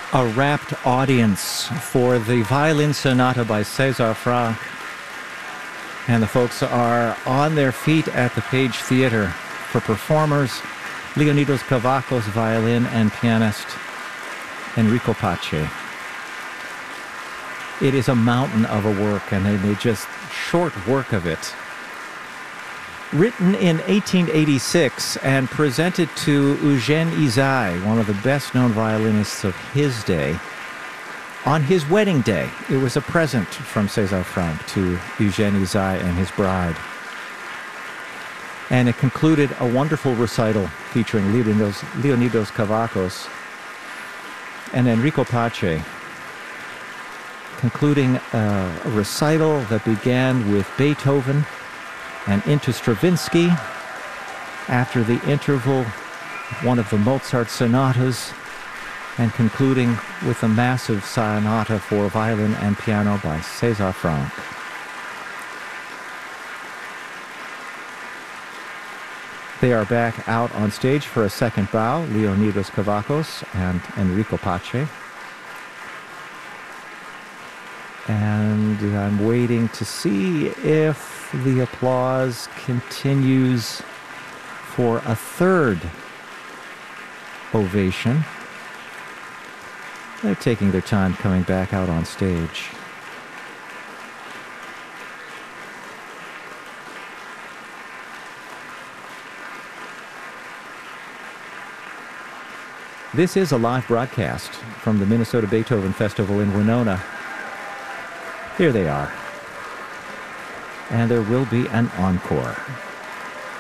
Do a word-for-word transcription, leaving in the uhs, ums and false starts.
A rapt audience for the violin sonata by César Franck. And the folks are on their feet at the Page Theatre. For performers, Leonidas Kavakos, violin, and pianist Enrico Pace. It is a mountain of a work, and they made just short work of it. Written in eighteen eighty-six and presented to Eugène Ysaÿe, one of the best-known violinists of his day, on his wedding day. It was a present from César Franck to Eugène Ysaÿe and his bride. And it concluded a wonderful recital featuring Leonidas, Leonidas Kavakos and Enrico Pace, concluding a, a recital that began with Beethoven and into Stravinsky. After the interval, one of the Mozart sonatas, and concluding with a massive sonata for violin and piano by César Franck. They are back out on stage for a second bow, Leonidas Kavakos and Enrico Pace. And I'm waiting to see if the applause continues for a third ovation. They're taking their time coming back out on stage. This is a live broadcast from the Minnesota Beethoven Festival in Winona. Here they are. And there will be an encore.